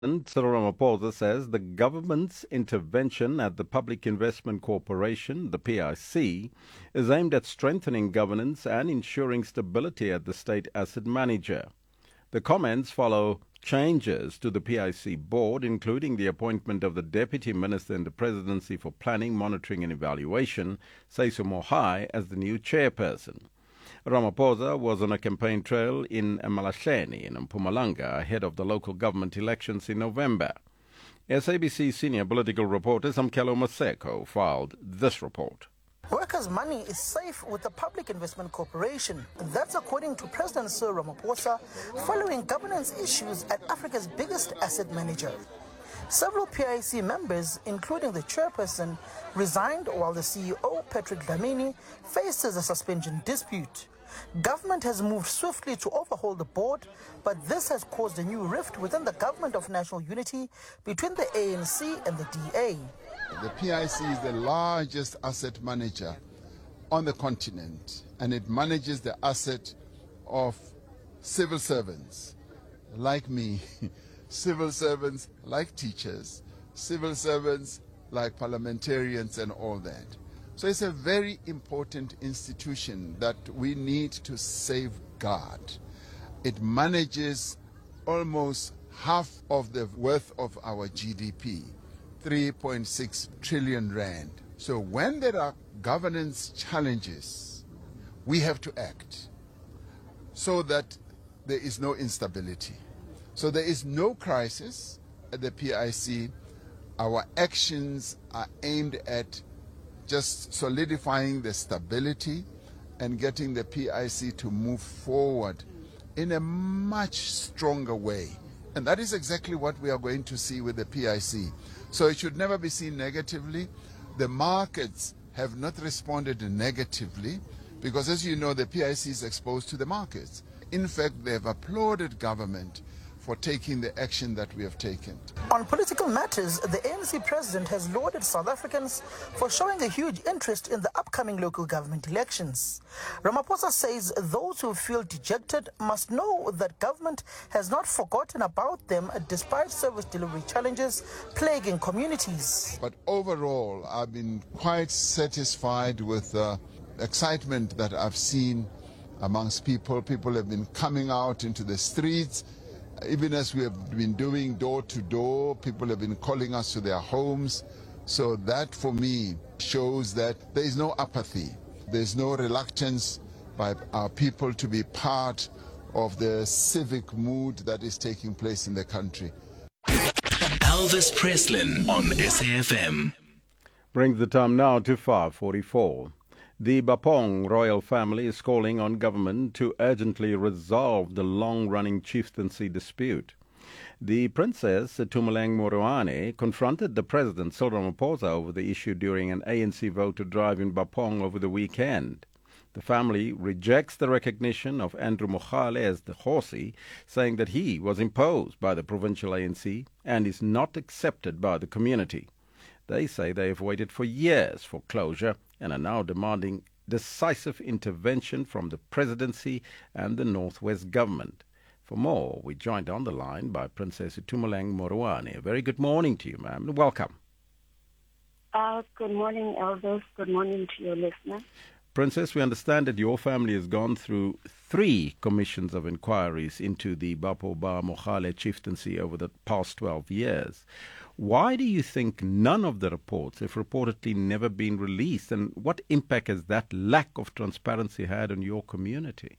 Cyril Ramaphosa says the government's intervention at the Public Investment Corporation, the PIC, is aimed at strengthening governance and ensuring stability at the state asset manager. The comments follow changes to the PIC board, including the appointment of the Deputy Minister in the Presidency for Planning, Monitoring and Evaluation, Seiso Mohai, as the new chairperson. Ramaphosa was on a campaign trail in Emalahleni in Mpumalanga ahead of the local government elections in November. SABC senior political reporter Samkelo Maseko filed this report. Workers' money is safe with the Public Investment Corporation. That's according to President Cyril Ramaphosa following governance issues at Africa's biggest asset manager. Several PIC members, including the chairperson, resigned while the CEO, Patrick Dlamini, faces a suspension dispute. Government has moved swiftly to overhaul the board, but this has caused a new rift within the government of national unity between the ANC and the DA. The PIC is the largest asset manager on the continent, and it manages the asset of civil servants like me, civil servants like teachers, civil servants like parliamentarians and all that. So it's a very important institution that we need to safeguard. It manages almost half of the worth of our GDP, 3.6 trillion rand. So when there are governance challenges, we have to act so that there is no instability. So there is no crisis at the PIC. Our actions are aimed at just solidifying the stability and getting the PIC to move forward in a much stronger way. And that is exactly what we are going to see with the PIC. So it should never be seen negatively. The markets have not responded negatively because, as you know, the PIC is exposed to the markets. In fact, they have applauded government for taking the action that we have taken. On political matters, the ANC president has lauded South Africans for showing a huge interest in the upcoming local government elections. Ramaphosa says those who feel dejected must know that government has not forgotten about them despite service delivery challenges plaguing communities. But overall, I've been quite satisfied with the excitement that I've seen amongst people. People have been coming out into the streets. Even as we have been doing door to door, people have been calling us to their homes. So that for me shows that there is no apathy. There's no reluctance by our people to be part of the civic mood that is taking place in the country. Elvis Preslin on SAFM. Brings the time now to 5:44. The Bapong royal family is calling on government to urgently resolve the long-running chieftaincy dispute. The Princess Tumulang Moruane confronted the President Cyril Ramaphosa over the issue during an ANC vote to drive in Bapong over the weekend. The family rejects the recognition of Andrew Mogale as the Kgosi, saying that he was imposed by the provincial ANC and is not accepted by the community. They say they have waited for years for closure and are now demanding decisive intervention from the presidency and the Northwest government. For more, we're joined on the line by Princess Tumulang Moruane. A very good morning to you, ma'am, and welcome. Good morning, Elvis. Good morning to your listeners. Princess, we understand that your family has gone through 3 commissions of inquiries into the Bapo-Ba Mogale chieftaincy over the past 12 years. Why do you think none of the reports have reportedly never been released, and what impact has that lack of transparency had on your community?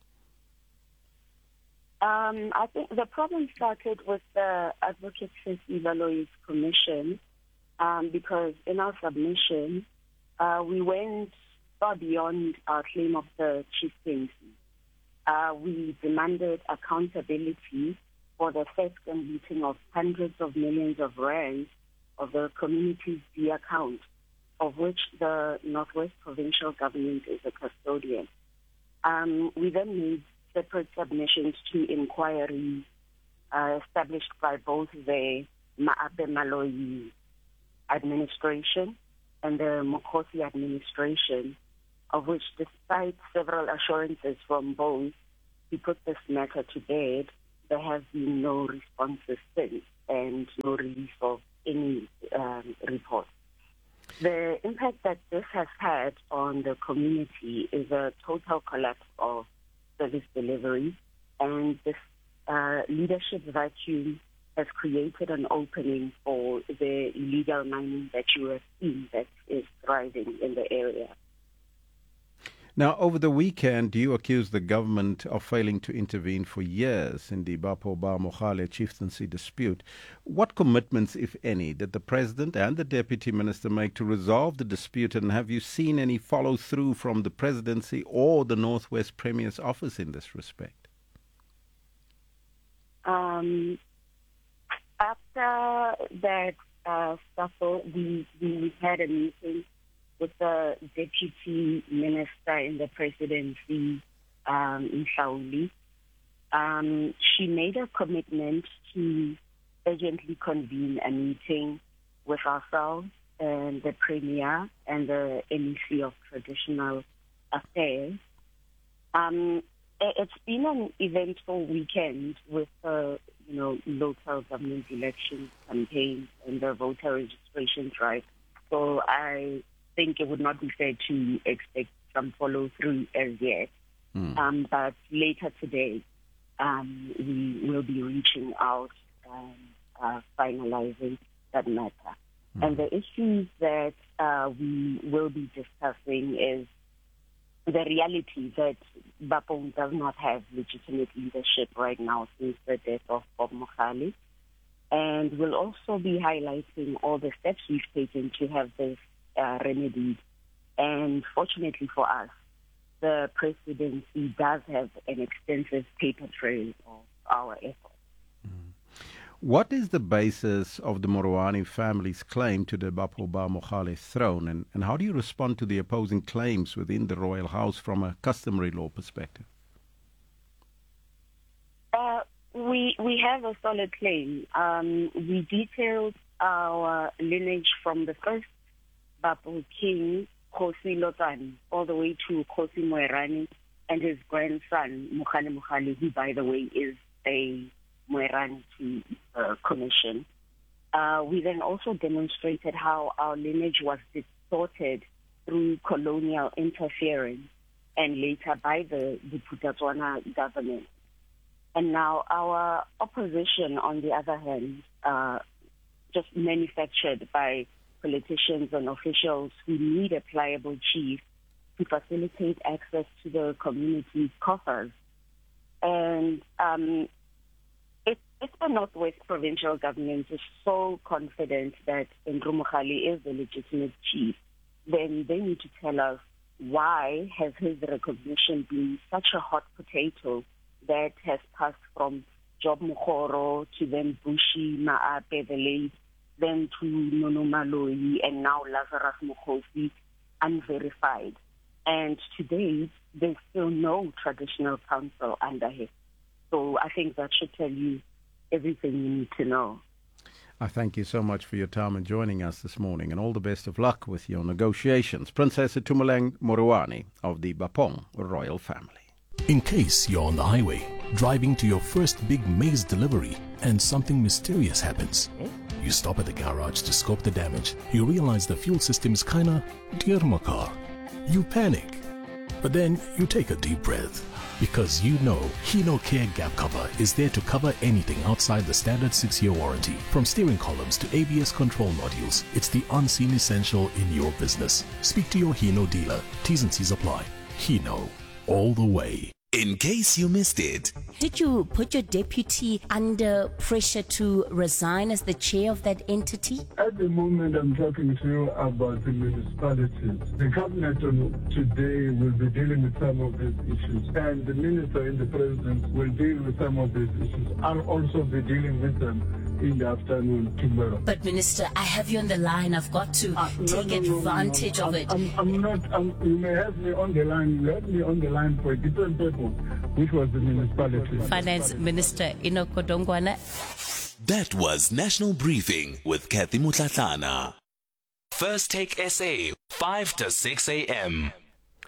I think the problem started with the Advocate Sesi Baloyi's commission because in our submission, we went far beyond our claim of the chieftaincy. We demanded accountability for the theft and looting of hundreds of millions of rands of the community's D account, of which the Northwest Provincial Government is a custodian. We then made separate submissions to inquiries established by both the Maabe Maloyi administration and the Mokhosi administration, of which, despite several assurances from both, we put this matter to bed there have been no responses since and no release of any report. The impact that this has had on the community is a total collapse of service delivery, and this leadership vacuum has created an opening for the illegal mining that you have seen that is thriving in the area. Now, over the weekend, you accused the government of failing to intervene for years in the Bapho-Ba-Mogale chieftaincy dispute. What commitments, if any, did the President and the Deputy Minister make to resolve the dispute, and have you seen any follow-through from the Presidency or the Northwest Premier's office in this respect? After that scuffle, we had a meeting with the Deputy Minister in the Presidency, Nhlauli. She made a commitment to urgently convene a meeting with ourselves and the Premier and the MEC of Traditional Affairs. It's been an eventful weekend with local government election campaigns and the voter registration drive. So I think it would not be fair to expect some follow-through as yet. But later today, we will be reaching out and finalizing that matter. And the issues that we will be discussing is the reality that Bapong does not have legitimate leadership right now since the death of Bob Mogale. And we'll also be highlighting all the steps we've taken to have this remedied. And fortunately for us, the Presidency does have an extensive paper trail of our efforts. What is the basis of the Moroani family's claim to the Bapho-Ba-Mogale throne, and how do you respond to the opposing claims within the royal house from a customary law perspective? We have a solid claim. We detailed our lineage from the first Bapho king, Kgosi Lotsane, all the way to Kgosi Moerane and his grandson, Mogale Mogale, who, by the way, is a Moerane to commission. We then also demonstrated how our lineage was distorted through colonial interference and later by the Bophuthatswana government. And now our opposition, on the other hand, just manufactured by politicians and officials who need a pliable chief to facilitate access to the community's coffers. And if the Northwest Provincial Government is so confident that Andrew Mogale is the legitimate chief, then they need to tell us why has his recognition been such a hot potato that has passed from Job Mokgoro to then Bushi Maape, the late, then to Nono Maloyi, and now Lazarus Mokhosi, unverified. And today, there's still no traditional council under him. So I think that should tell you everything you need to know. I thank you so much for your time and joining us this morning, and all the best of luck with your negotiations. Princess Itumeleng Moroani of the Bapong royal family. In case you're on the highway, driving to your first big maize delivery, and something mysterious happens. You stop at the garage to scope the damage. You realize the fuel system is kinda dear my car. You panic. But then you take a deep breath. Because you know Hino Care Gap Cover is there to cover anything outside the standard 6-year warranty. From steering columns to ABS control modules, it's the unseen essential in your business. Speak to your Hino dealer. T's and C's apply. Hino, all the way. In case you missed it. Did you put your deputy under pressure to resign as the chair of that entity? At the moment, I'm talking to you about the municipalities. The cabinet today will be dealing with some of these issues, and the minister and the president will deal with some of these issues. I'll also be dealing with them in the afternoon tomorrow. But Minister, I have you on the line. I've got to take advantage of it. You may have me on the line. You have me on the line for a different purpose, which was the municipality. Finance Minister Enoch Godongwana. That was National Briefing with Kathy Mutlatlana. First Take SA, 5 to 6 a.m.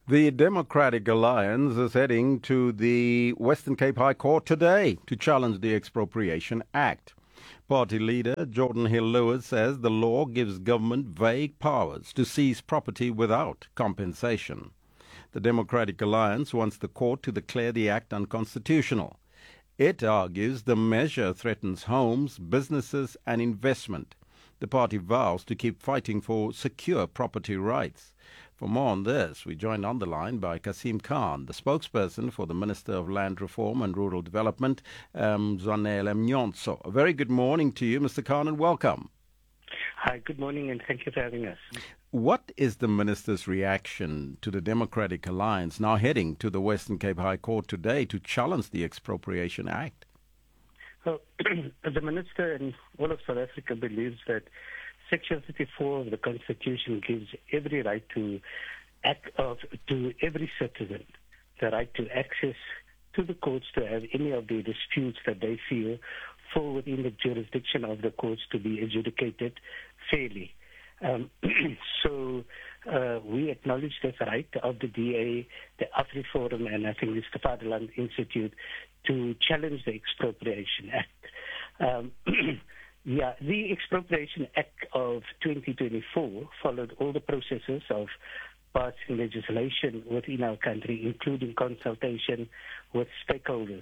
The Democratic Alliance is heading to the Western Cape High Court today to challenge the Expropriation Act. Party leader Jordan Hill-Lewis says the law gives government vague powers to seize property without compensation. The Democratic Alliance wants the court to declare the act unconstitutional. It argues the measure threatens homes, businesses and investment. The party vows to keep fighting for secure property rights. For more on this, we joined on the line by Kasim Khan, the spokesperson for the Minister of Land Reform and Rural Development, Zanele Mnyonso. A very good morning to you, Mr. Khan, and welcome. Hi, good morning, and thank you for having us. What is the Minister's reaction to the Democratic Alliance now heading to the Western Cape High Court today to challenge the Expropriation Act? Well, the Minister and all of South Africa believes that Section 34 of the Constitution gives every right to every citizen the right to access to the courts to have any of the disputes that they feel fall within the jurisdiction of the courts to be adjudicated fairly. So we acknowledge this right of the DA, the AfriForum, and I think the Vaderland Institute to challenge the Expropriation Act. The Expropriation Act of 2024 followed all the processes of passing legislation within our country, including consultation with stakeholders.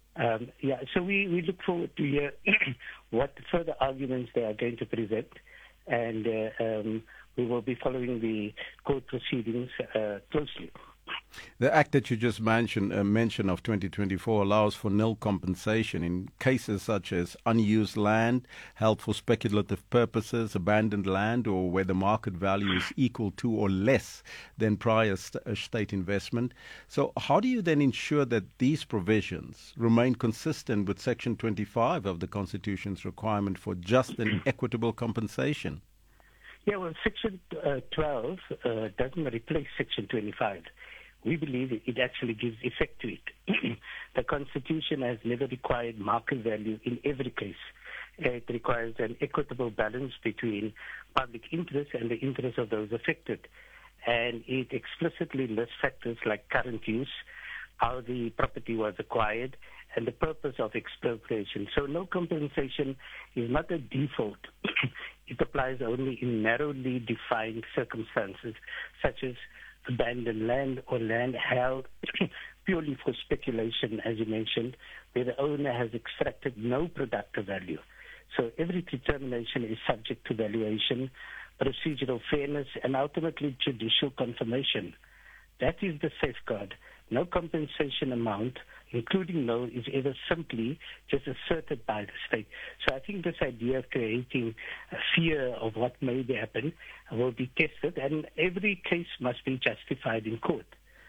So we look forward to hear what further arguments they are going to present, and we will be following the court proceedings closely. The act that you just mentioned of 2024 allows for nil compensation in cases such as unused land, held for speculative purposes, abandoned land, or where the market value is equal to or less than prior state investment. So how do you then ensure that these provisions remain consistent with Section 25 of the Constitution's requirement for just and equitable compensation? Yeah, well, Section 12 doesn't replace Section 25. We believe it actually gives effect to it. The Constitution has never required market value in every case. It requires an equitable balance between public interest and the interest of those affected. And it explicitly lists factors like current use, how the property was acquired, and the purpose of expropriation. So no compensation is not a default. It applies only in narrowly defined circumstances, such as abandoned land or land held purely for speculation, as you mentioned, where the owner has extracted no productive value. So every determination is subject to valuation, procedural fairness, and ultimately judicial confirmation. That is the safeguard. No compensation amount, including no, is ever simply just asserted by the state. So I think this idea of creating a fear of what may happen will be tested, and every case must be justified in court.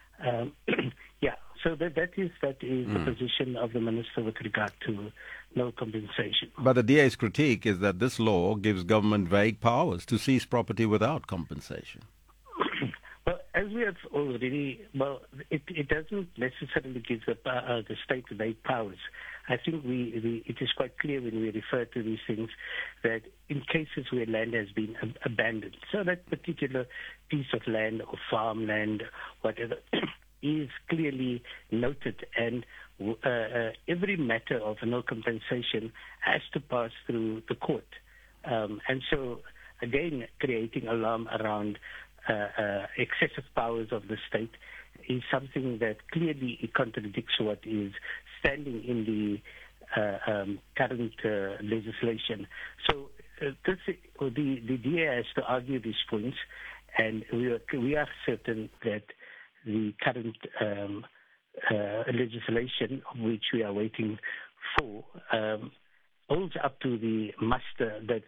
So that is the position of the Minister with regard to no compensation. But the DA's critique is that this law gives government vague powers to seize property without compensation. Well, as we have already, it doesn't necessarily give the state vague powers. I think it is quite clear when we refer to these things that in cases where land has been abandoned, so that particular piece of land or farmland, whatever, is clearly noted, and every matter of no compensation has to pass through the court. And so, again, creating alarm around excessive powers of the state is something that clearly contradicts what is standing in the current legislation. So the DA has to argue these points, and we are certain that the current legislation, which we are waiting for, holds up to the muster that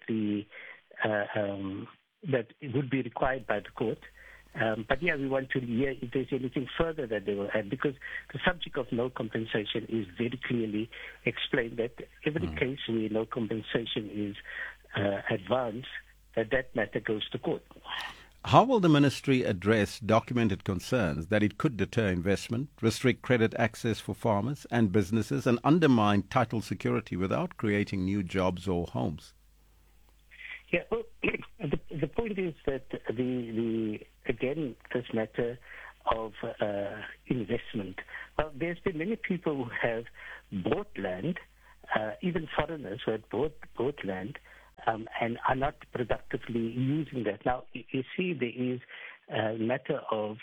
that would be required by the court. But we want to hear if there's anything further that they will add, because the subject of no compensation is very clearly explained, that every case where no compensation is advanced, that matter goes to court. How will the ministry address documented concerns that it could deter investment, restrict credit access for farmers and businesses, and undermine title security without creating new jobs or homes? Yeah, well, the point is that again, this matter of investment. Well, there's been many people who have bought land, even foreigners who have bought land, and are not productively using that. Now, you see, there is a matter of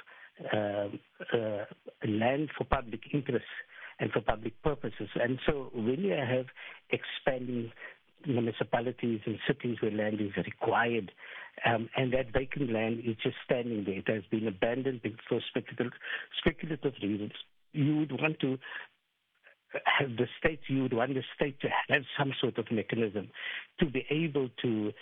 land for public interest and for public purposes. And so when you have expanding municipalities and cities where land is required, and that vacant land is just standing there, it has been abandoned for speculative reasons, you would want to have the state, you would want the state to have some sort of mechanism to be able to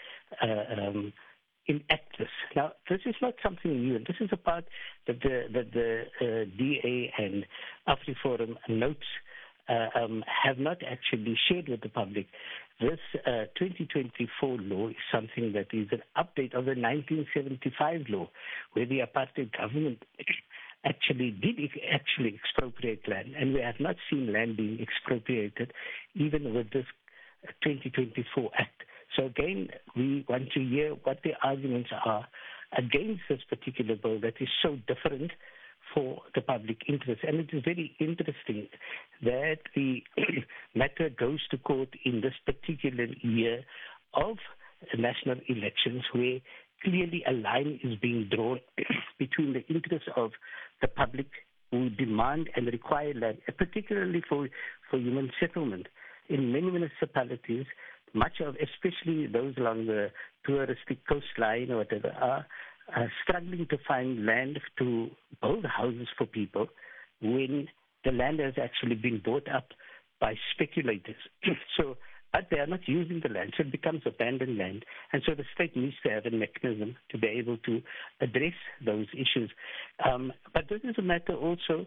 enact this. Now, this is not something new, and this is a part that the DA and AfriForum notes have not actually shared with the public. This 2024 law is something that is an update of the 1975 law, where the apartheid government actually expropriate land, and we have not seen land being expropriated even with this 2024 Act. So again, we want to hear what the arguments are against this particular bill that is so different for the public interest. And it is very interesting that the matter goes to court in this particular year of national elections, where clearly a line is being drawn between the interests of the public who demand and require land, particularly for human settlement. In many municipalities, especially those along the touristic coastline or whatever, are struggling to find land to build houses for people when the land has actually been bought up by speculators. But they are not using the land, so it becomes abandoned land. And so the state needs to have a mechanism to be able to address those issues. But this is a matter also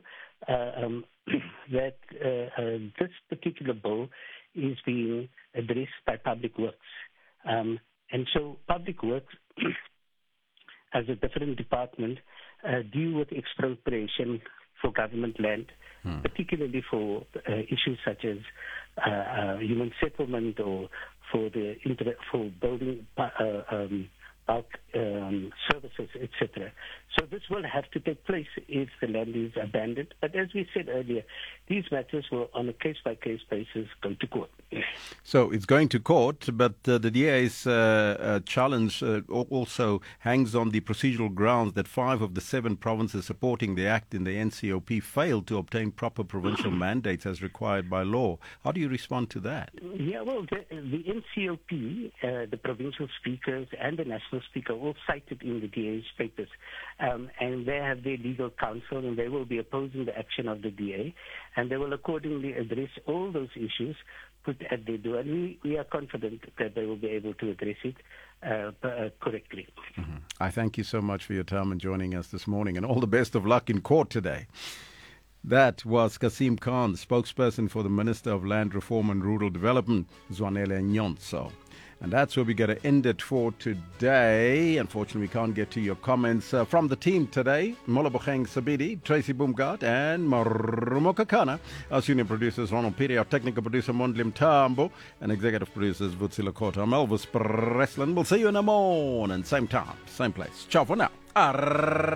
that this particular bill is being addressed by Public Works. And so Public Works, as a different department, deal with expropriation for government land, particularly for issues such as human settlement or for building bulk services, etc. So this will have to take place if the land is abandoned. But as we said earlier, these matters will, on a case-by-case basis, go to court. So it's going to court, but the DA's challenge also hangs on the procedural grounds that 5 of the 7 provinces supporting the Act in the NCOP failed to obtain proper provincial mandates as required by law. How do you respond to that? Yeah, well, the NCOP, the provincial speakers and the national speaker all cited in the DA's papers, and they have their legal counsel, and they will be opposing the action of the DA, and they will accordingly address all those issues put at their door, and we are confident that they will be able to address it correctly. Mm-hmm. I thank you so much for your time and joining us this morning, and all the best of luck in court today. That was Kasim Khan, spokesperson for the Minister of Land Reform and Rural Development, Zwanele Nyonso. And that's where we're going to end it for today. Unfortunately, we can't get to your comments. From the team today, Molabokeng Sabidi, Tracy Boomgart, and Marumo Kakana. Our senior producers, Ronald Piri, our technical producer, Mondlim Tambo, and executive producers, Vutsila Kota. I'm Elvis Breslin. We'll see you in the morning, same time, same place. Ciao for now.